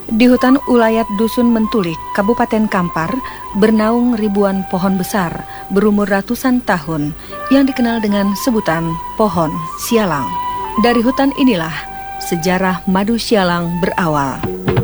Di hutan ulayat Dusun Mentulik, Kabupaten Kampar, bernaung ribuan pohon besar berumur ratusan tahun yang dikenal dengan sebutan pohon sialang. Dari hutan inilah sejarah madu sialang berawal.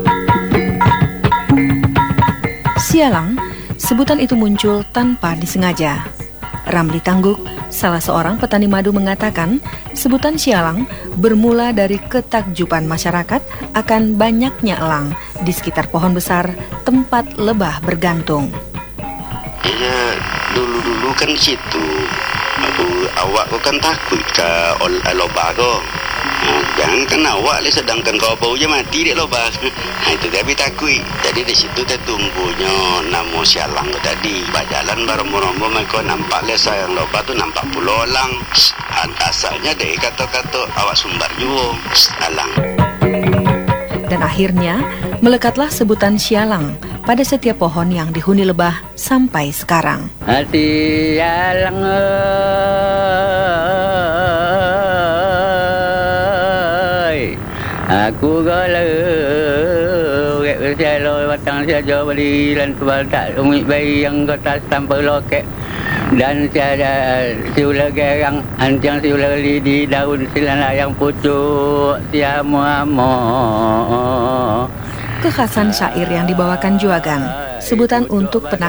Sialang, sebutan itu muncul tanpa disengaja. Ramli Tangguk, salah seorang petani madu, mengatakan sebutan sialang bermula dari ketakjuban masyarakat akan banyaknya elang di sekitar pohon besar tempat lebah bergantung. Ya, dulu-dulu kan situ awak kau kan takut ke lobah kau. Jangan kan awak le, sedangkan kau bau je mati dek lobah. Itu tapi takut. Jadi di situ kita tumbuhnya nama sialang tu tadi. Berjalan berombo-ombo mereka nampak le sayang lobah tu nampak pula elang. Asalnya dek kata-kata awak sumbar juga alang. Dan akhirnya melekatlah sebutan sialang pada setiap pohon yang dihuni lebah sampai sekarang. Sialang aku galau saya loi batang saya jauh beli dan kebal tak umit bayi yang kota sampai loket dan saya siula gerang ancang siula di daun silana yang pucuk siamu-amu. Kekhasan syair yang dibawakan Juagan, sebutan untuk penangkapan